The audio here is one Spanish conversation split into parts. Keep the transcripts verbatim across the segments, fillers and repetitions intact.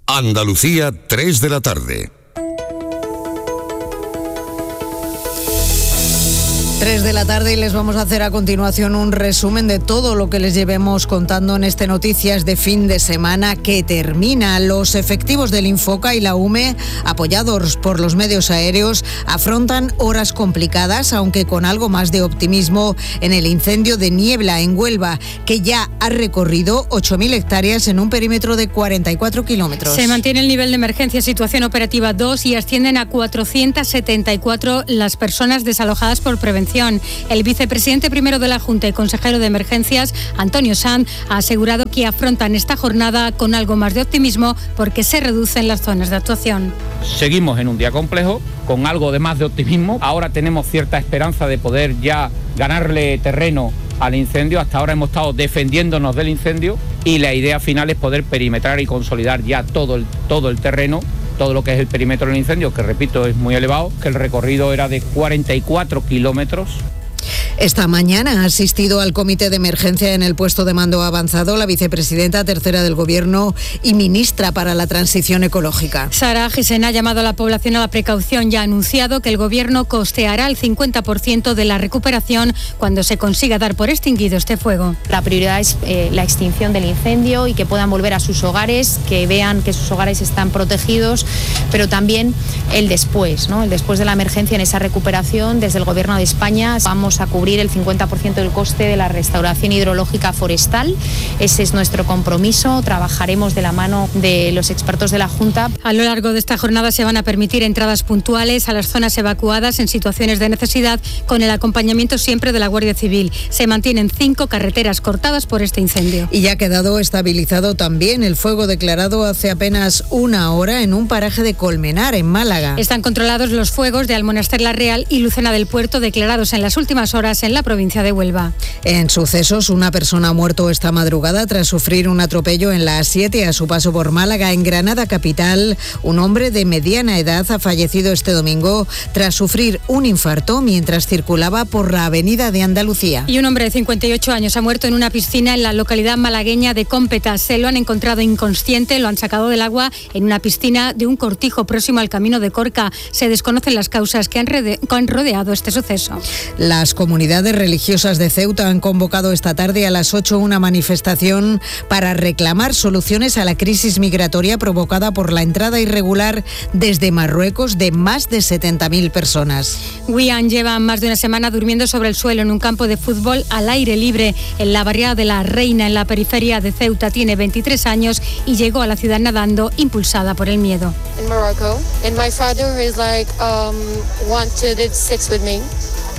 Andalucía, tres de la tarde. tres de la tarde y les vamos a hacer a continuación un resumen de todo lo que les llevemos contando en este Noticias de fin de semana que termina. Los efectivos del Infoca y la U M E, apoyados por los medios aéreos, afrontan horas complicadas, aunque con algo más de optimismo, en el incendio de Niebla, en Huelva, que ya ha recorrido ocho mil hectáreas en un perímetro de cuarenta y cuatro kilómetros. Se mantiene el nivel de emergencia situación operativa dos y ascienden a cuatrocientas setenta y cuatro las personas desalojadas por prevención. El vicepresidente primero de la Junta y consejero de Emergencias, Antonio Sanz, ha asegurado que afrontan esta jornada con algo más de optimismo porque se reducen las zonas de actuación. Seguimos en un día complejo, con algo de más de optimismo. Ahora tenemos cierta esperanza de poder ya ganarle terreno al incendio. Hasta ahora hemos estado defendiéndonos del incendio y la idea final es poder perimetrar y consolidar ya todo el, todo el terreno, todo lo que es el perímetro del incendio, que repito es muy elevado, que el recorrido era de cuarenta y cuatro kilómetros. Esta mañana ha asistido al comité de emergencia en el puesto de mando avanzado la vicepresidenta tercera del Gobierno y ministra para la transición ecológica. Sara Agisen ha llamado a la población a la precaución y ha anunciado que el Gobierno costeará el cincuenta por ciento de la recuperación cuando se consiga dar por extinguido este fuego. La prioridad es eh, la extinción del incendio y que puedan volver a sus hogares, que vean que sus hogares están protegidos, pero también el después, ¿no? El después de la emergencia en esa recuperación. Desde el Gobierno de España vamos a cubrir el cincuenta por ciento del coste de la restauración hidrológica forestal. Ese es nuestro compromiso. Trabajaremos de la mano de los expertos de la Junta. A lo largo de esta jornada se van a permitir entradas puntuales a las zonas evacuadas en situaciones de necesidad, con el acompañamiento siempre de la Guardia Civil. Se mantienen cinco carreteras cortadas por este incendio. Y ya ha quedado estabilizado también el fuego declarado hace apenas una hora en un paraje de Colmenar, en Málaga. Están controlados los fuegos de Almonaster la Real y Lucena del Puerto, declarados en las últimas horas en la provincia de Huelva. En sucesos, una persona ha muerto esta madrugada tras sufrir un atropello en la A siete a su paso por Málaga. En Granada capital, un hombre de mediana edad ha fallecido este domingo tras sufrir un infarto mientras circulaba por la avenida de Andalucía. Y un hombre de cincuenta y ocho años ha muerto en una piscina en la localidad malagueña de Cómpetas. Se lo han encontrado inconsciente, lo han sacado del agua en una piscina de un cortijo próximo al camino de Corca. Se desconocen las causas que han, rede- que han rodeado este suceso. Las comunidades religiosas de Ceuta han convocado esta tarde a las ocho una manifestación para reclamar soluciones a la crisis migratoria provocada por la entrada irregular desde Marruecos de más de setenta mil personas. Wian lleva más de una semana durmiendo sobre el suelo en un campo de fútbol al aire libre en la barriada de La Reina, en la periferia de Ceuta. Tiene veintitrés años y llegó a la ciudad nadando, impulsada por el miedo. In Morocco, and my father is like um, wanted sex with me.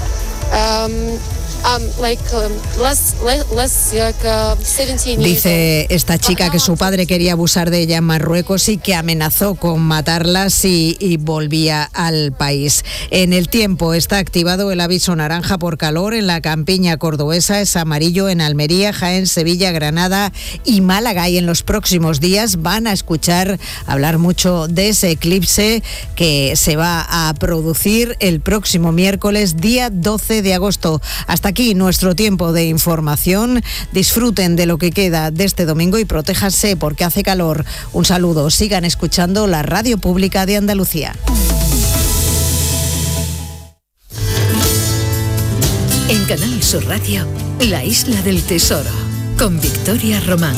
Um, um, like, um, less, less, less, like, uh, seventeen Dice esta chica que su padre quería abusar de ella en Marruecos y que amenazó con matarla si y volvía al país. En el tiempo está activado el aviso naranja por calor en la campiña cordobesa, es amarillo en Almería, Jaén, Sevilla, Granada y Málaga. Y en los próximos días van a escuchar hablar mucho de ese eclipse que se va a producir el próximo miércoles, día doce de agosto. Hasta aquí nuestro tiempo de información. Disfruten de lo que queda de este domingo y protéjanse porque hace calor. Un saludo. Sigan escuchando la Radio Pública de Andalucía. En Canal Sur Radio, La Isla del Tesoro, con Victoria Román.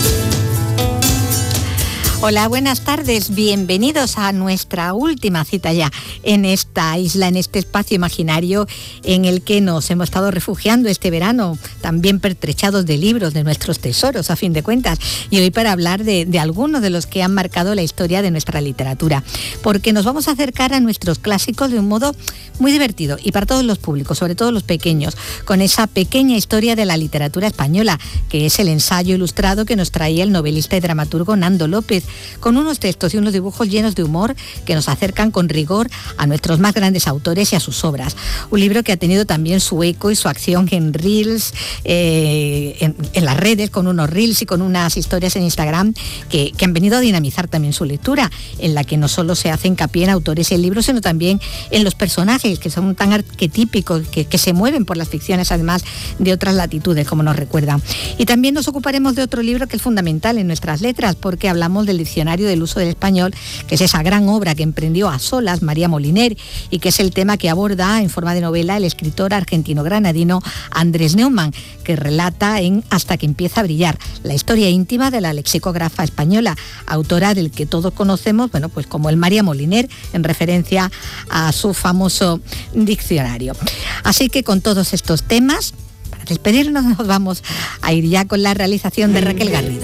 Hola, buenas tardes, bienvenidos a nuestra última cita ya en esta isla, en este espacio imaginario en el que nos hemos estado refugiando este verano, también pertrechados de libros, de nuestros tesoros a fin de cuentas, y hoy para hablar de, de algunos de los que han marcado la historia de nuestra literatura, porque nos vamos a acercar a nuestros clásicos de un modo muy divertido y para todos los públicos, sobre todo los pequeños, con esa pequeña historia de la literatura española, que es el ensayo ilustrado que nos traía el novelista y dramaturgo Nando López, con unos textos y unos dibujos llenos de humor que nos acercan con rigor a nuestros más grandes autores y a sus obras. Un libro que ha tenido también su eco y su acción en Reels, eh, en, en las redes, con unos Reels y con unas historias en Instagram que, que han venido a dinamizar también su lectura, en la que no solo se hace hincapié en autores y en libros, sino también en los personajes, que son tan arquetípicos, que, que se mueven por las ficciones, además de otras latitudes, como nos recuerdan. Y también nos ocuparemos de otro libro que es fundamental en nuestras letras, porque hablamos del Diccionario del Uso del Español, que es esa gran obra que emprendió a solas María Moliner y que es el tema que aborda en forma de novela el escritor argentino-granadino Andrés Neumann, que relata en Hasta que empieza a brillar, la historia íntima de la lexicógrafa española, autora del que todos conocemos, bueno, pues como el María Moliner, en referencia a su famoso diccionario. Así que con todos estos temas, para despedirnos nos vamos a ir ya con la realización de Raquel Garrido.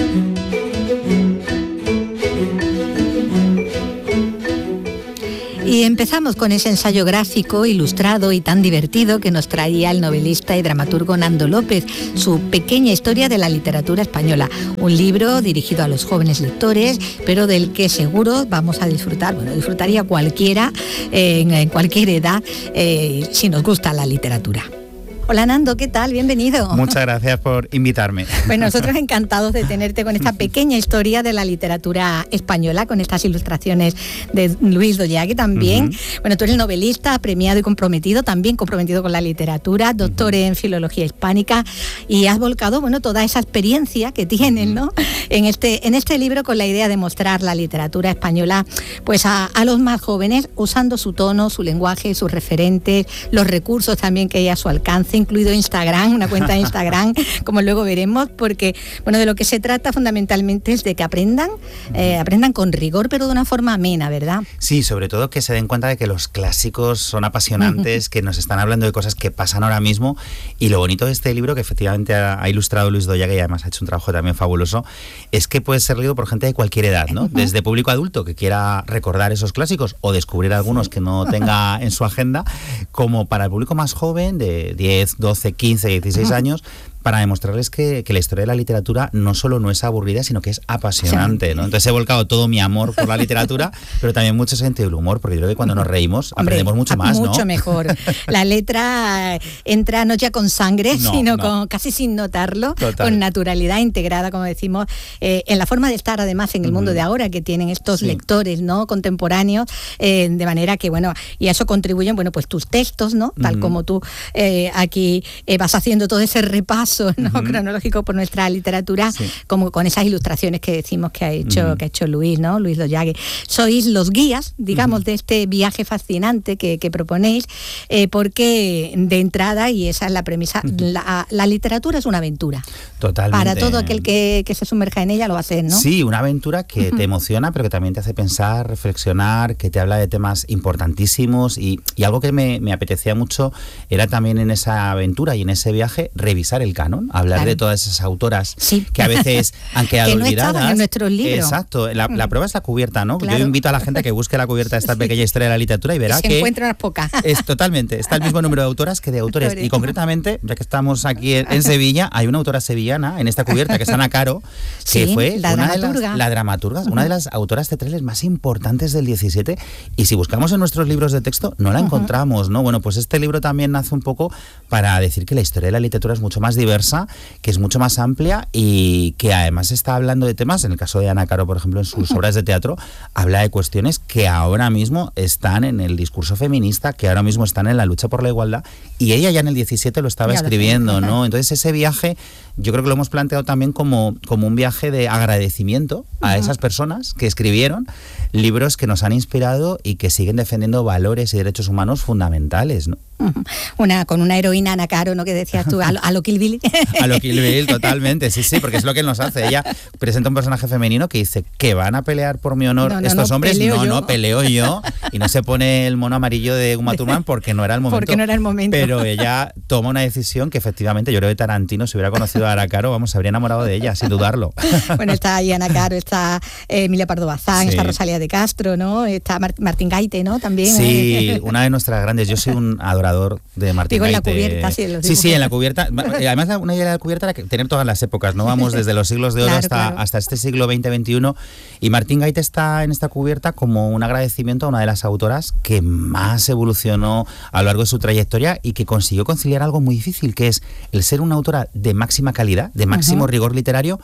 Y empezamos con ese ensayo gráfico, ilustrado y tan divertido que nos traía el novelista y dramaturgo Nando López, su pequeña historia de la literatura española. Un libro dirigido a los jóvenes lectores, pero del que seguro vamos a disfrutar, bueno, disfrutaría cualquiera, eh, en, en cualquier edad, eh, si nos gusta la literatura. Hola Nando, ¿qué tal? Bienvenido. Muchas gracias por invitarme. Bueno, nosotros encantados de tenerte con esta pequeña historia de la literatura española, con estas ilustraciones de Luis Doyague también. Uh-huh. Bueno, tú eres novelista, premiado y comprometido, también comprometido con la literatura, doctor uh-huh. en Filología Hispánica, y has volcado, bueno, toda esa experiencia que tienes, ¿no? En este, en este libro, con la idea de mostrar la literatura española pues a, a los más jóvenes, usando su tono, su lenguaje, sus referentes, los recursos también que hay a su alcance, incluido Instagram, una cuenta de Instagram, como luego veremos, porque bueno, de lo que se trata fundamentalmente es de que aprendan, eh, aprendan con rigor, pero de una forma amena, ¿verdad? Sí, sobre todo que se den cuenta de que los clásicos son apasionantes, que nos están hablando de cosas que pasan ahora mismo, y lo bonito de este libro, que efectivamente ha, ha ilustrado Luis Doyague y además ha hecho un trabajo también fabuloso, es que puede ser leído por gente de cualquier edad, ¿no? Desde público adulto que quiera recordar esos clásicos o descubrir algunos sí. que no tenga en su agenda, como para el público más joven de diez, doce, quince, dieciséis años, para demostrarles que, que la historia de la literatura no solo no es aburrida, sino que es apasionante, ¿no? Entonces he volcado todo mi amor por la literatura, pero también mucho sentido del humor, porque yo creo que cuando nos reímos Hombre, aprendemos mucho más, mucho ¿no? Mucho mejor. La letra entra no ya con sangre, no, sino no. con casi sin notarlo, Total. Con naturalidad integrada, como decimos, eh, en la forma de estar además en el mundo uh-huh. de ahora que tienen estos sí. lectores, ¿no? Contemporáneos, eh, de manera que, bueno, y a eso contribuyen, bueno, pues tus textos, ¿no? Tal uh-huh. como tú eh, aquí eh, vas haciendo todo ese repaso, ¿no? Uh-huh. cronológico por nuestra literatura, sí. como con esas ilustraciones que decimos que ha hecho, uh-huh. que ha hecho Luis, ¿no? Luis Doyague. Sois los guías, digamos, uh-huh. de este viaje fascinante que, que proponéis, eh, porque de entrada, y esa es la premisa, uh-huh. la, la literatura es una aventura. Totalmente. Para todo aquel que, que se sumerja en ella lo va a hacer, ¿no? Sí, una aventura que uh-huh. te emociona, pero que también te hace pensar, reflexionar, que te habla de temas importantísimos, y, y algo que me, me apetecía mucho era también en esa aventura y en ese viaje revisar el canon, hablar claro. de todas esas autoras sí. que a veces han quedado que no olvidadas. estaban en nuestros libros. Exacto, la, la prueba es la cubierta, ¿no? Claro. Yo invito a la gente a que busque la cubierta de esta sí. pequeña historia de la literatura y verá y se que encuentran unas pocas. Es totalmente, está el mismo número de autoras que de autores. Y concretamente, ya que estamos aquí en, en Sevilla, hay una autora sevillana en esta cubierta, que es Ana Caro, que sí, fue la una dramaturga. de las, la dramaturga, uh-huh. una de las autoras teatrales más importantes del diecisiete, y si buscamos en nuestros libros de texto no la uh-huh. encontramos, ¿no? Bueno, pues este libro también nace un poco para decir que la historia de la literatura es mucho más diversa, que es mucho más amplia y que además está hablando de temas, en el caso de Ana Caro, por ejemplo, en sus obras de teatro, habla de cuestiones que ahora mismo están en el discurso feminista, que ahora mismo están en la lucha por la igualdad, y ella ya en el diecisiete lo estaba ya escribiendo, lo ¿no? Entonces ese viaje, yo creo que lo hemos planteado también como, como un viaje de agradecimiento a uh-huh. esas personas que escribieron libros que nos han inspirado y que siguen defendiendo valores y derechos humanos fundamentales, ¿no? Una, con una heroína, Ana Caro, ¿no? Que decías tú, a lo, a lo Kill Bill. A lo Kill Bill, totalmente, sí, sí, porque es lo que nos hace. Ella presenta un personaje femenino que dice que van a pelear por mi honor no, no, estos no, hombres. No, yo. no, peleo yo. Y no se pone el mono amarillo de Uma Thurman porque no era el momento. Porque no era el momento. Pero ella toma una decisión que efectivamente, yo creo que Tarantino, si hubiera conocido a Ana Caro, vamos, se habría enamorado de ella, sin dudarlo. Bueno, está ahí Ana Caro, está eh, Emilia Pardo Bazán, sí. está Rosalía de Castro, ¿no? Está Mart- Martín Gaite, ¿no? También. Sí, una de nuestras grandes. Yo soy un adorador de Martín Digo, Gaite. En la cubierta, sí, sí, sí, en la cubierta. Además, una idea de la cubierta era que tener todas las épocas, ¿no? Vamos desde los siglos de oro claro, hasta, claro. hasta este siglo veinte veintiuno. Y Martín Gaite está en esta cubierta como un agradecimiento a una de las autoras que más evolucionó a lo largo de su trayectoria y que consiguió conciliar algo muy difícil, que es el ser una autora de máxima calidad, de máximo uh-huh. rigor literario,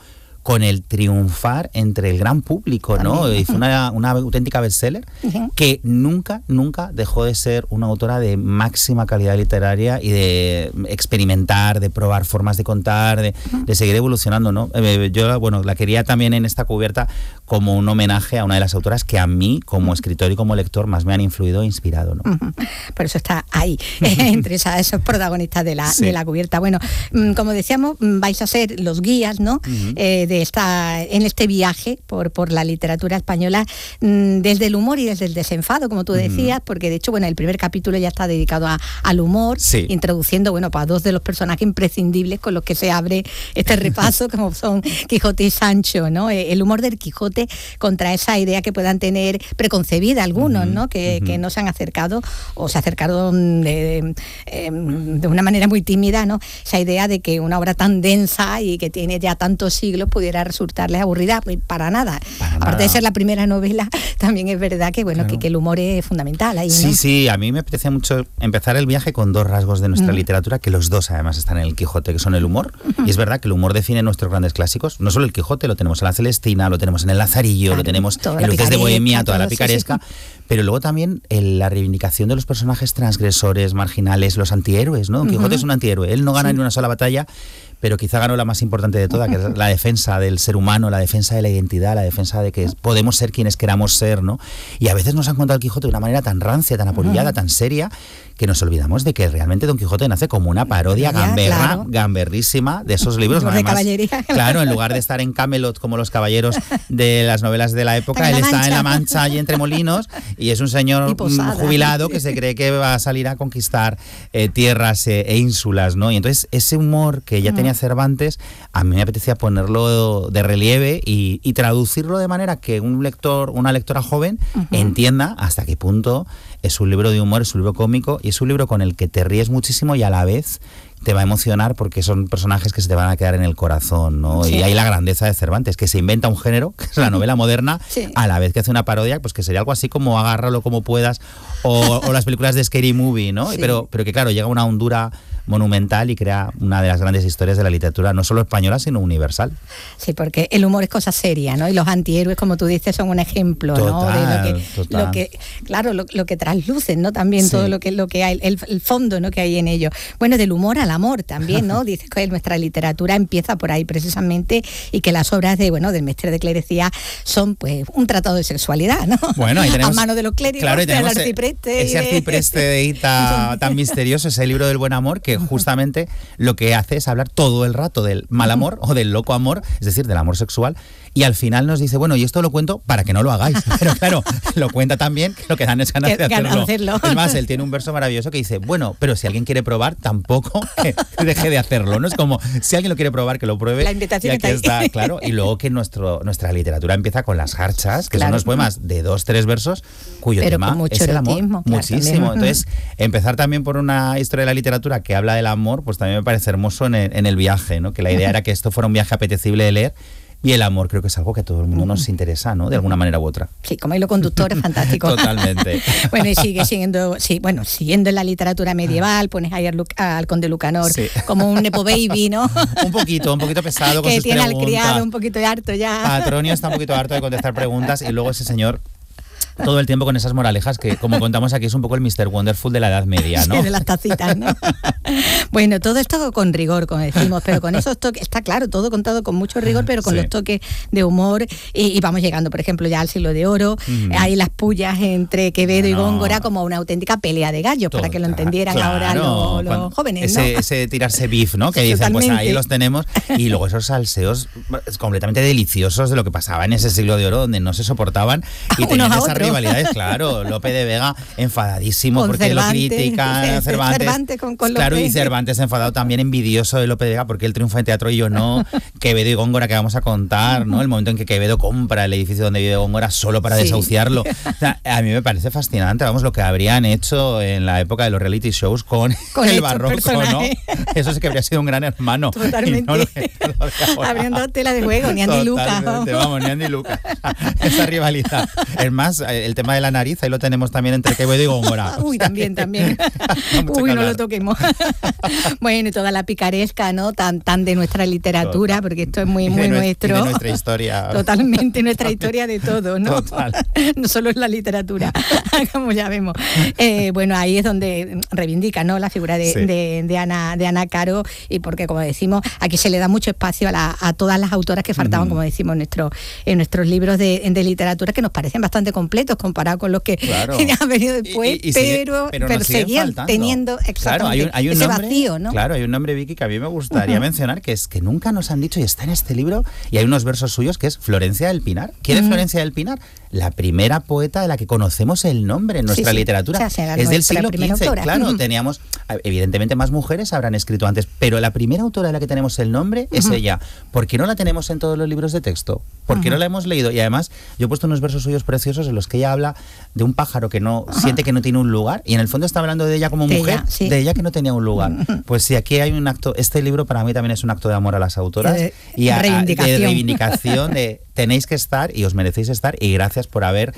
con el triunfar entre el gran público, ¿no? También. Hizo una, una auténtica bestseller uh-huh. que nunca, nunca dejó de ser una autora de máxima calidad literaria y de experimentar, de probar formas de contar, de, uh-huh. de seguir evolucionando, ¿no? Eh, yo, bueno, la quería también en esta cubierta como un homenaje a una de las autoras que a mí, como uh-huh. escritor y como lector, más me han influido e inspirado, ¿no? Uh-huh. Por eso está ahí, entre esa, esos protagonistas de la, sí. de la cubierta. Bueno, como decíamos, vais a ser los guías, ¿no? Uh-huh. Eh, de esta, en este viaje por, por la literatura española, desde el humor y desde el desenfado, como tú decías, uh-huh. porque de hecho, bueno, el primer capítulo ya está dedicado a, al humor, sí. introduciendo, bueno, para dos de los personajes imprescindibles con los que se abre este repaso, como son Quijote y Sancho, ¿no? El humor del Quijote contra esa idea que puedan tener preconcebida algunos, uh-huh. ¿no? Que, uh-huh. que no se han acercado o se acercaron de, de, de una manera muy tímida, ¿no? Esa idea de que una obra tan densa y que tiene ya tantos siglos pudiera resultarles aburrida, pues para nada. Para Aparte nada. de ser la primera novela, también es verdad que bueno claro. que, que el humor es fundamental ahí, ¿no? Sí, sí, a mí me apetece mucho empezar el viaje con dos rasgos de nuestra mm. literatura, que los dos además están en el Quijote, que son el humor, uh-huh. y es verdad que el humor define nuestros grandes clásicos, no solo el Quijote, lo tenemos en la Celestina, lo tenemos en el Lazarillo, claro, lo tenemos en Luces de Bohemia, toda la picaresca, sí, sí. pero luego también el, la reivindicación de los personajes transgresores, marginales, los antihéroes, ¿no? Don Quijote uh-huh. es un antihéroe, él no gana sí. ni una sola batalla, pero quizá ganó la más importante de todas, que es la defensa del ser humano, la defensa de la identidad, la defensa de que podemos ser quienes queramos ser, ¿no? Y a veces nos han contado el Quijote de una manera tan rancia, tan apolillada, uh-huh. tan seria, que nos olvidamos de que realmente Don Quijote nace como una parodia ya, gamberra, claro. gamberrísima de esos libros. Además, de caballería. Claro, en lugar de estar en Camelot como los caballeros de las novelas de la época, él está en La Mancha y entre molinos, y es un señor jubilado que se cree que va a salir a conquistar eh, tierras eh, e ínsulas, ¿no? Y entonces ese humor que ya uh-huh. tenía Cervantes, a mí me apetecía ponerlo de relieve y, y traducirlo de manera que un lector, una lectora joven uh-huh. entienda hasta qué punto es un libro de humor, es un libro cómico y es un libro con el que te ríes muchísimo y a la vez te va a emocionar porque son personajes que se te van a quedar en el corazón, ¿no? Sí. Y hay la grandeza de Cervantes, que se inventa un género, que es la novela moderna, sí. a la vez que hace una parodia, pues que sería algo así como Agárralo como puedas, o, o las películas de Scary Movie, ¿no? Sí. Pero, pero que claro, llega a una hondura monumental y crea una de las grandes historias de la literatura, no solo española, sino universal. Sí, porque el humor es cosa seria, ¿no? Y los antihéroes, como tú dices, son un ejemplo, total, ¿no? De lo que, total. Lo que, claro, lo, lo que traslucen, ¿no? También sí. todo lo que, lo que hay, el, el fondo, ¿no? que hay en ello. Bueno, del humor al amor también, ¿no? Dices que nuestra literatura empieza por ahí precisamente y que las obras de, bueno, del Mestre de Clerecía son, pues, un tratado de sexualidad, ¿no? Bueno, ahí tenemos, a mano de los clérigos, claro, y del arcipreste. Ese de... arcipreste de Ita tan misterioso, ese libro del buen amor, que justamente lo que hace es hablar todo el rato del mal amor o del loco amor, es decir, del amor sexual, y al final nos dice, bueno, y esto lo cuento para que no lo hagáis, pero claro, lo cuenta también que lo que dan es ganas de hacerlo. hacerlo. Es más, él tiene un verso maravilloso que dice, bueno, pero si alguien quiere probar, tampoco que deje de hacerlo, ¿no? Es como, si alguien lo quiere probar, que lo pruebe. La invitación y aquí está, está, claro, y luego que nuestro, nuestra literatura empieza con las jarchas, que claro. son unos poemas de dos, tres versos, cuyo pero tema mucho es el amor, claro, muchísimo. También. Entonces, empezar también por una historia de la literatura que habla del amor, pues también me parece hermoso en el, en el viaje, ¿no? Que la idea era que esto fuera un viaje apetecible de leer. Y el amor creo que es algo que a todo el mundo nos interesa, ¿no? De alguna manera u otra. Sí, como hilo conductor es fantástico. Totalmente. Bueno, y sigue siendo, sí, bueno, siguiendo en la literatura medieval, pones ahí al, al Conde Lucanor sí. como un nepo baby, ¿no? Un poquito, un poquito pesado con que sus tiene preguntas. al criado un poquito harto ya. Patronio está un poquito harto de contestar preguntas y luego ese señor todo el tiempo con esas moralejas que, como contamos aquí, es un poco el mister Wonderful de la Edad Media, ¿no? Sí, de las tacitas, ¿no? Bueno, todo esto con rigor, como decimos, pero con esos toques, está claro, todo contado con mucho rigor, pero con sí. los toques de humor, y, y vamos llegando, por ejemplo, ya al siglo de oro, mm. hay las pullas entre Quevedo no. y Góngora como una auténtica pelea de gallos, Total, para que lo entendieran claro. ahora los, los Cuando, jóvenes, ¿no? Ese, ese tirarse beef, ¿no? Que dicen, Totalmente. Pues ahí los tenemos, y luego esos salseos completamente deliciosos de lo que pasaba en ese siglo de oro, donde no se soportaban, y tenían esas rivalidades, claro. Lope de Vega enfadadísimo con porque Cervantes, lo critica Cervantes, Cervantes con, con claro, y Cervantes enfadado también, envidioso de Lope de Vega porque él triunfa en teatro y yo no. Quevedo y Góngora, que vamos a contar, ¿no? El momento en que Quevedo compra el edificio donde vive Góngora solo para sí. desahuciarlo. O sea, a mí me parece fascinante, vamos, lo que habrían hecho en la época de los reality shows con, con el barroco, personajes. ¿No? Eso sí que habría sido un gran hermano. Totalmente. No lo que, lo habrían dado tela de juego, ni Andy Lucas. Vamos, ni Andy Lucas. Esa rivalidad. Es más, el tema de la nariz, ahí lo tenemos también entre Quevedo y Góngora. Uy, también, también. Uy, no lo toquemos. Bueno, y toda la picaresca, ¿no? Tan, tan de nuestra literatura, porque esto es muy, muy de nuestro. De nuestra historia. Totalmente, nuestra historia de todo, ¿no? Total. No solo es la literatura, como ya vemos. Eh, bueno, ahí es donde reivindica, ¿no? La figura de, sí. de, de, Ana, de Ana Caro, y porque, como decimos, aquí se le da mucho espacio a, la, a todas las autoras que faltaban, mm. como decimos, en, nuestro, en nuestros libros de, de literatura, que nos parecen bastante completos comparados con los que claro. han venido después, y, y, y pero, sigue, pero, pero seguían teniendo claro, hay un, hay un ese nombre, vacío, ¿no? Claro, hay un nombre, Vicky, que a mí me gustaría uh-huh. mencionar, que es que nunca nos han dicho, y está en este libro, y hay unos versos suyos, que es Florencia del Pinar. ¿Quién uh-huh. es Florencia del Pinar? La primera poeta de la que conocemos el nombre en nuestra sí, sí. literatura. O sea, es del siglo quince. Autora. Claro, uh-huh. teníamos, evidentemente más mujeres habrán escrito antes, pero la primera autora de la que tenemos el nombre uh-huh. es ella. ¿Por qué no la tenemos en todos los libros de texto? ¿Por qué uh-huh. no la hemos leído? Y además, yo he puesto unos versos suyos preciosos en los que ella habla de un pájaro que no uh-huh. siente que no tiene un lugar, y en el fondo está hablando de ella como de mujer, ella, sí. de ella que no tenía un lugar. Uh-huh. Pues sí, aquí hay un acto, este libro para mí también es un acto de amor a las autoras de, y a, reivindicación. de reivindicación de tenéis que estar y os merecéis estar, y gracias por haber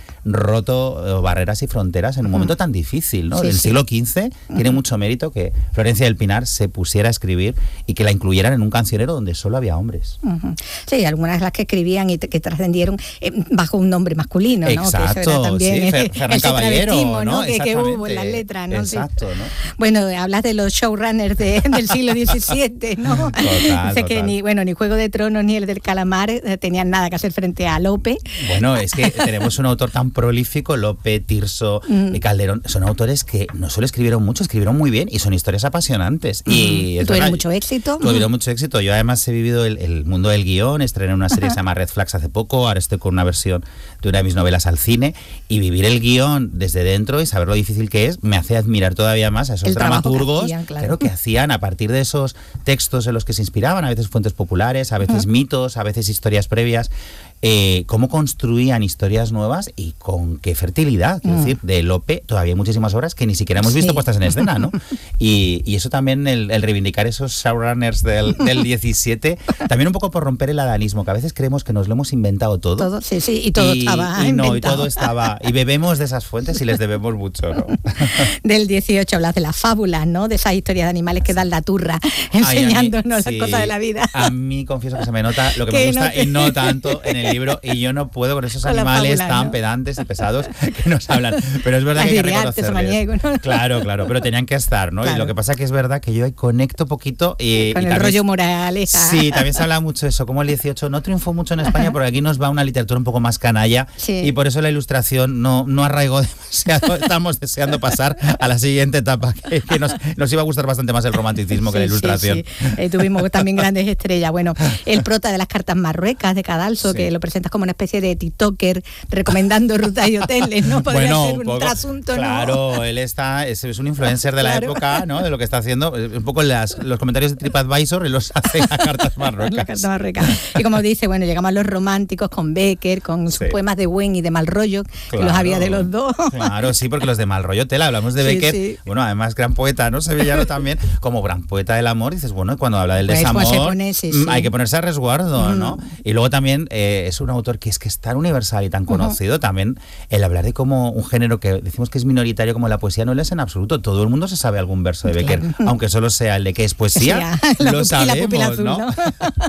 roto barreras y fronteras en un momento tan difícil, ¿no? Sí, el sí. siglo quince uh-huh. tiene mucho mérito que Florencia del Pinar se pusiera a escribir y que la incluyeran en un cancionero donde solo había hombres. Uh-huh. Sí, algunas de las que escribían y t- que trascendieron eh, bajo un nombre masculino, ¿no? Exacto, que eso era también sí, Fer- Ferran Caballero, ¿no? Que, que hubo en las letras, ¿no? Exacto, ¿no? Bueno, hablas de los showrunners de, del siglo diecisiete, ¿no? Total, o sea, total. que ni, bueno, ni Juego de Tronos ni el del Calamar eh, tenían nada que hacer frente a Lope. Bueno, es que tenemos un autor tan prolífico, Lope, Tirso mm. y Calderón, son autores que no solo escribieron mucho, escribieron muy bien y son historias apasionantes. Mm. Y tuvieron mucho éxito. Tuvieron mm. mucho éxito. Yo además he vivido el, el mundo del guión, estrené una serie Ajá. que se llama Red Flags hace poco, ahora estoy con una versión de una de mis novelas al cine, y vivir el guión desde dentro y saber lo difícil que es, me hace admirar todavía más a esos el dramaturgos que hacían, claro. Claro, que hacían a partir de esos textos en los que se inspiraban, a veces fuentes populares, a veces Ajá. mitos, a veces historias previas. Eh, cómo construían historias nuevas y con qué fertilidad. Quiero mm. decir, de Lope todavía hay muchísimas obras que ni siquiera hemos visto sí. puestas en escena, ¿no? Y, y eso también, el, el reivindicar esos showrunners del, del diecisiete, también un poco por romper el adanismo, que a veces creemos que nos lo hemos inventado todo. Todo, sí, sí, y todo y, estaba y inventado. No, y todo estaba, y bebemos de esas fuentes y les debemos mucho, ¿no? Del dieciocho hablas de las fábulas, ¿no? De esas historias de animales que dan la turra, enseñándonos Ay, mí, las sí. cosas de la vida. A mí confieso que se me nota lo que, que me gusta no te... y no tanto en el libro, y yo no puedo con esos con animales fábula, tan ¿no? pedantes y pesados que nos hablan. Pero es verdad Las que hay que reconocerles. Maniego, ¿no? Claro, claro, pero tenían que estar, ¿no? Claro. Y lo que pasa que es verdad que yo ahí conecto poquito y, con y el también, rollo moraleja. Sí, también se habla mucho de eso, como el dieciocho no triunfó mucho en España, porque aquí nos va una literatura un poco más canalla sí. y por eso la ilustración no, no arraigó demasiado. Estamos deseando pasar a la siguiente etapa, que, que nos, nos iba a gustar bastante más el romanticismo sí, que la ilustración. Sí, sí. Eh, tuvimos también grandes estrellas. Bueno, el prota de las cartas marruecas de Cadalso, sí. que lo presentas como una especie de TikToker recomendando rutas y hoteles, ¿no? Podría bueno, ser un poco, trasunto, ¿no? Claro, él está, es, es un influencer de claro. la época, ¿no? De lo que está haciendo. Un poco las, los comentarios de TripAdvisor y los hace a cartas marruecas. La carta marrueca. Y como dice, bueno, llegamos a los románticos con Becker, con sus sí. poemas de buen y de mal rollo, claro, que los había de los dos. Claro, sí, porque los de mal rollo tela, hablamos de Becker, sí, sí. bueno, además gran poeta, ¿no? Sevillano también, como gran poeta del amor, dices, bueno, cuando habla del pues, desamor, pues pone, sí, sí. hay que ponerse a resguardo, mm. ¿no? Y luego también eh, es un autor que es que es tan universal y tan conocido, uh-huh. también el hablar de cómo un género que decimos que es minoritario como la poesía no lo es en absoluto. Todo el mundo se sabe algún verso de Becker, claro. aunque solo sea el de que es poesía, sí, lo sabemos, azul, ¿no? ¿no?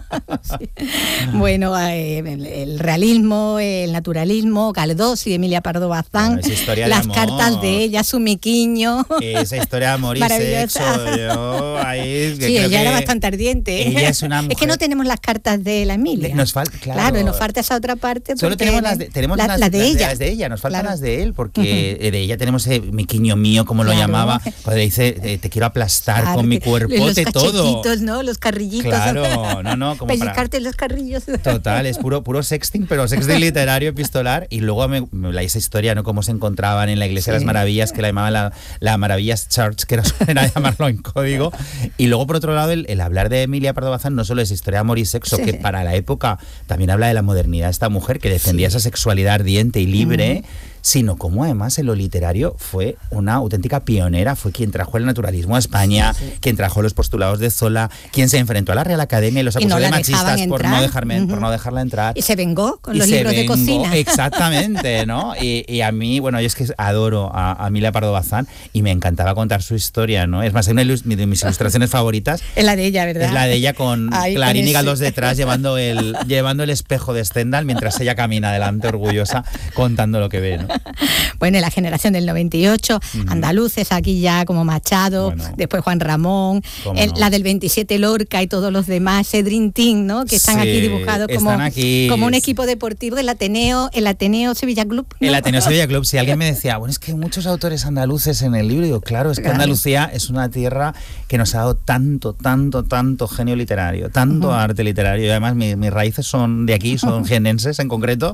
sí. Bueno, eh, el, el realismo, el naturalismo, Galdós y Emilia Pardo Bazán, bueno, las de cartas de ella, su miquiño. Esa historia de amor y sexo. Yo, ahí, sí, ella era bastante ardiente. Ella es una mujer. Es que no tenemos las cartas de la Emilia. Nos falta, claro. Claro, nos falta esa otra parte. Solo tenemos las de, tenemos la, las, las de las ella. Las de ella, nos faltan claro. las de él, porque uh-huh. de ella tenemos ese miquiño mío, como claro. lo llamaba, cuando le dice, te, te quiero aplastar claro, con mi cuerpote, todo. Los ¿no? Los carrillitos. Claro, no, no. Como pellizcarte para... los carrillos. Total, es puro, puro sexting, pero sexting literario, epistolar, y luego me, me, esa historia, ¿no? Cómo se encontraban en la Iglesia sí. de las Maravillas, que la llamaban la, la Maravillas Church, que era su manera de llamarlo en código. Y luego, por otro lado, el, el hablar de Emilia Pardo Bazán no solo es historia de amor y sexo, sí. que para la época también habla de la modernidad de esta mujer que defendía sí. esa sexualidad ardiente y libre, mm. sino como además en lo literario fue una auténtica pionera, fue quien trajo el naturalismo a España, sí, sí. quien trajo los postulados de Zola, quien se enfrentó a la Real Academia y los acusó no de machistas por no, dejarme, uh-huh. por no dejarla entrar. Y se vengó con y los libros vengó, de cocina. Exactamente, ¿no? Y, y a mí, bueno, yo es que adoro a, a Emilia Pardo Bazán y me encantaba contar su historia, ¿no? Es más, una de mis ilustraciones favoritas es la de ella, ¿verdad? Es la de ella con Ay, Clarín y Galdós detrás llevando el, llevando el espejo de Stendhal mientras ella camina adelante orgullosa contando lo que ve, ¿no? Bueno, en la generación del noventa y ocho, uh-huh. andaluces, aquí ya como Machado, bueno, después Juan Ramón, el, no? la del veintisiete Lorca y todos los demás, ese Dream Team, ¿no? Que están sí, aquí dibujados como, aquí, como un equipo deportivo del Ateneo, el Ateneo Sevilla Club, ¿no? El Ateneo Sevilla Club, si alguien me decía, bueno, es que hay muchos autores andaluces en el libro, digo, claro, es que claro. Andalucía es una tierra que nos ha dado tanto, tanto, tanto genio literario, tanto uh-huh. arte literario, y además mi, mis raíces son de aquí, son jiennenses en concreto,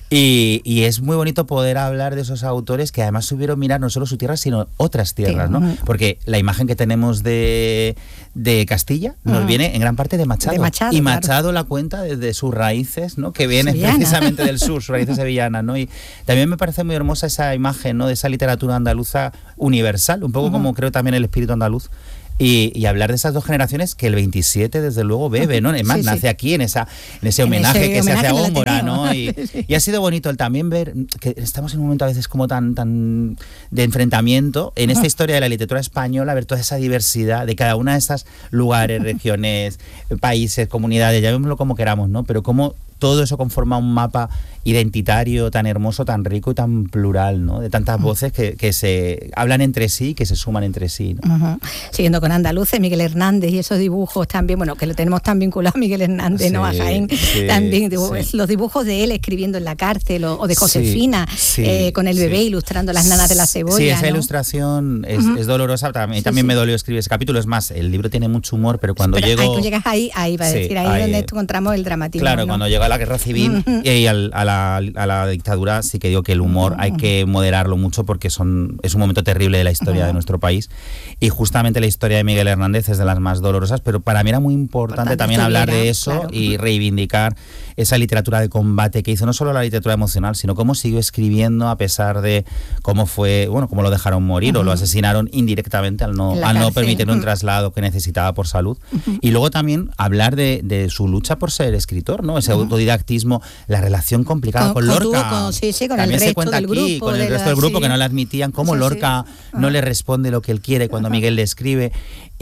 y, y es muy bonito poder hablar de esos autores que además supieron mirar no solo su tierra, sino otras tierras, sí, ¿no? Uh-huh. Porque la imagen que tenemos de, de Castilla nos uh-huh. viene en gran parte de Machado, de Machado y Machado claro. la cuenta desde sus raíces, ¿no? Que vienen Sevillana. precisamente del sur, sus raíces sevillanas, ¿no? Y también me parece muy hermosa esa imagen, ¿no? De esa literatura andaluza universal, un poco uh-huh. como creo también el espíritu andaluz. Y, y hablar de esas dos generaciones que el veintisiete desde luego bebe, ¿no? Además sí, nace sí. aquí en esa en ese homenaje en ese que homenaje se hace a Góngora, ¿no? Y, sí. y ha sido bonito el también ver que estamos en un momento a veces como tan tan de enfrentamiento en esta historia de la literatura española, ver toda esa diversidad de cada una de esas lugares, regiones, países, comunidades, llamémoslo como queramos, ¿no? Pero cómo todo eso conforma un mapa identitario tan hermoso, tan rico y tan plural, ¿no? De tantas voces que, que se hablan entre sí, que se suman entre sí, ¿no? Uh-huh. Siguiendo con andaluces, Miguel Hernández y esos dibujos también, bueno, que lo tenemos tan vinculado a Miguel Hernández, sí, ¿no? A Jaén, sí, también sí. los dibujos de él escribiendo en la cárcel o, o de Josefina, sí, sí, eh, con el bebé sí. ilustrando las nanas de la cebolla. Sí, esa ¿no? ilustración es, uh-huh. es dolorosa, también, sí, también sí. me dolió escribir ese capítulo, es más, el libro tiene mucho humor, pero cuando pero, llego... Ahí, tú llegas ahí, ahí va a decir, sí, ahí, ahí donde encontramos el dramatismo. Claro, ¿no? cuando llega la guerra civil uh-huh. y al, a, la, a la dictadura, sí que digo que el humor uh-huh. hay que moderarlo mucho porque son es un momento terrible de la historia uh-huh. de nuestro país, y justamente la historia de Miguel Hernández es de las más dolorosas, pero para mí era muy importante, importante también hablar de eso, claro. y reivindicar esa literatura de combate que hizo, no solo la literatura emocional, sino cómo siguió escribiendo a pesar de cómo fue, bueno, cómo lo dejaron morir uh-huh. o lo asesinaron indirectamente al no, al no permitir un traslado que necesitaba por salud. Uh-huh. Y luego también hablar de, de su lucha por ser escritor, ¿no? Ese uh-huh. autodidactismo, la relación complicada con, con Lorca. Con, sí, sí, con también el resto se cuenta del aquí, grupo, con el de resto la, del grupo sí. que no le admitían, cómo sí, Lorca sí. no uh-huh. le responde lo que él quiere cuando uh-huh. Miguel le escribe.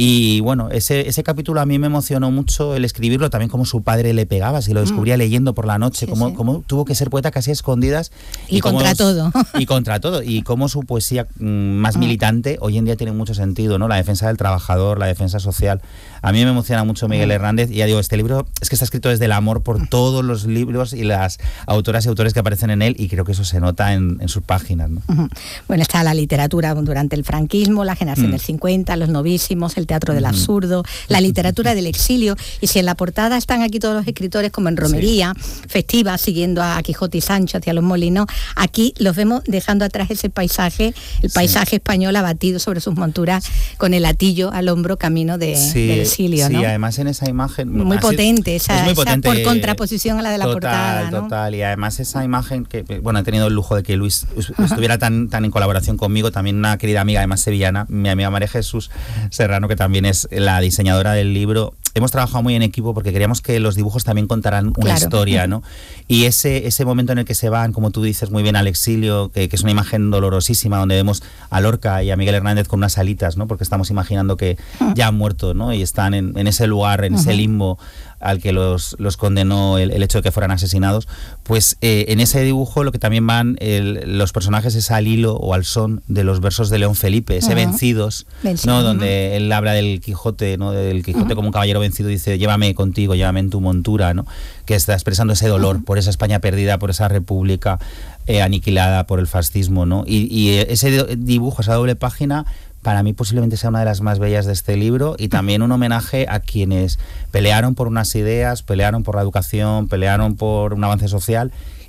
Y bueno, ese, ese capítulo a mí me emocionó mucho el escribirlo, también como su padre le pegaba, si lo descubría mm. leyendo por la noche, sí, cómo, sí. cómo tuvo que ser poeta casi a escondidas. Y, y contra cómo, todo. Y contra todo. Y cómo su poesía mm, más mm. militante hoy en día tiene mucho sentido, ¿no? La defensa del trabajador, la defensa social. A mí me emociona mucho Miguel mm. Hernández, y ya digo, este libro es que está escrito desde el amor por todos los libros y las autoras y autores que aparecen en él, y creo que eso se nota en, en sus páginas, ¿no? Uh-huh. Bueno, está la literatura durante el franquismo, la generación mm. del cincuenta, los novísimos, el teatro del mm. absurdo, la literatura del exilio, y si en la portada están aquí todos los escritores como en romería, sí. festiva, siguiendo a Quijote y Sancho hacia los molinos, aquí los vemos dejando atrás ese paisaje, el paisaje sí. español abatido sobre sus monturas con el hatillo al hombro camino de, sí, del exilio, sí, ¿no? Sí, además en esa imagen... Muy así, potente, esa, muy potente, esa por contraposición a la de la total, portada, ¿no? Total, y además esa imagen que, bueno, he tenido el lujo de que Luis estuviera tan, tan en colaboración conmigo, también una querida amiga, además sevillana, mi amiga María Jesús Serrano, que también es la diseñadora del libro. Hemos trabajado muy en equipo porque queríamos que los dibujos también contaran una claro. historia, ¿no? Y ese, ese momento en el que se van, como tú dices muy bien, al exilio, que, que es una imagen dolorosísima, donde vemos a Lorca y a Miguel Hernández con unas alitas, ¿no? Porque estamos imaginando que ya han muerto, ¿no? Y están en, en ese lugar, en uh-huh. ese limbo al que los, los condenó el, el hecho de que fueran asesinados. Pues eh, en ese dibujo lo que también van el, los personajes es al hilo o al son de los versos de León Felipe, ese uh-huh. Vencidos, Vencido, ¿no? Uh-huh. Donde él habla del Quijote, ¿no? Del Quijote uh-huh. como un caballero vencido, dice, llévame contigo, llévame en tu montura, ¿no? Que está expresando ese dolor uh-huh. por esa España perdida, por esa república eh, aniquilada por el fascismo, ¿no? Y, y ese dibujo, esa doble página, para mí posiblemente sea una de las más bellas de este libro, y también un homenaje a quienes pelearon por unas ideas, pelearon por la educación, pelearon por un avance social,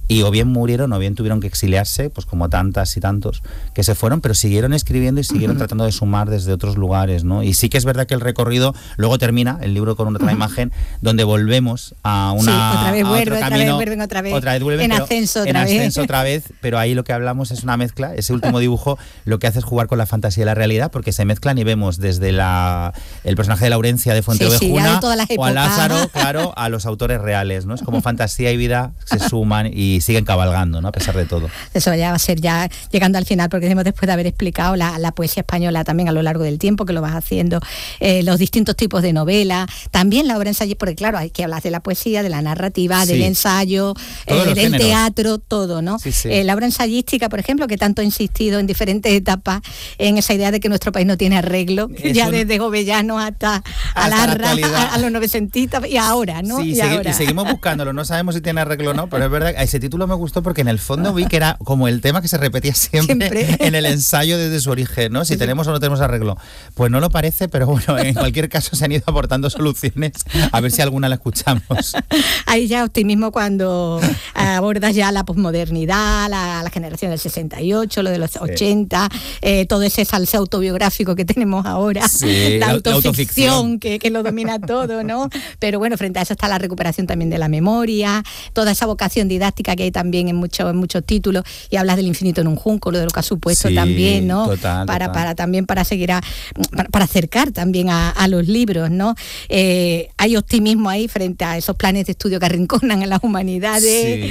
y o bien murieron o bien tuvieron que exiliarse, pues como tantas y tantos que se fueron, pero siguieron escribiendo y siguieron uh-huh. tratando de sumar desde otros lugares, ¿no? Y sí que es verdad que el recorrido luego termina, el libro con otra uh-huh. imagen, donde volvemos a una... Sí, otra vez vuelven, otra vez vuelven, otra vez, otra vez vuelven, en ascenso otra en vez. ascenso otra vez, pero ahí lo que hablamos es una mezcla, ese último dibujo lo que hace es jugar con la fantasía y la realidad, porque se mezclan y vemos desde la el personaje de Laurencia de Fuenteovejuna sí, sí, o a Lázaro, claro, a los autores reales, ¿no? Es como fantasía y vida se suman y siguen cabalgando, ¿no? A pesar de todo. Eso ya va a ser ya llegando al final, porque después de haber explicado la, la poesía española también a lo largo del tiempo que lo vas haciendo, eh, los distintos tipos de novela, también la obra ensayística, porque claro, hay que hablar de la poesía, de la narrativa, sí. del ensayo, eh, del teatro, todo, ¿no? Sí, sí. Eh, la obra ensayística, por ejemplo, que tanto he insistido en diferentes etapas en esa idea de que nuestro país no tiene arreglo, es ya un... desde Gobellano hasta, hasta a Larra, a, a los novecentistas y ahora, ¿no? Sí, y, segui- ahora. y seguimos buscándolo, no sabemos si tiene arreglo o no, pero es verdad, ese título me gustó porque en el fondo vi que era como el tema que se repetía siempre, siempre. en el ensayo desde su origen, ¿no? Si sí. tenemos o no tenemos arreglo. Pues no lo parece, pero bueno, en cualquier caso se han ido aportando soluciones, a ver si alguna la escuchamos. Hay ya optimismo cuando abordas ya la posmodernidad, la, la generación del sesenta y ocho, lo de los sí. ochenta, eh, todo ese salseo autobiográfico que tenemos ahora, sí, la, la autoficción, autoficción. Que, que lo domina todo, ¿no? Pero bueno, frente a eso está la recuperación también de la memoria, toda esa vocación didáctica que hay también en, mucho, en muchos títulos, y hablas del infinito en un junco, lo de lo que ha supuesto sí, también, ¿no? Total, para, total. para también para seguir a, para, para acercar también a, a los libros, ¿no? Eh, hay optimismo ahí frente a esos planes de estudio que arrinconan a las humanidades. Sí.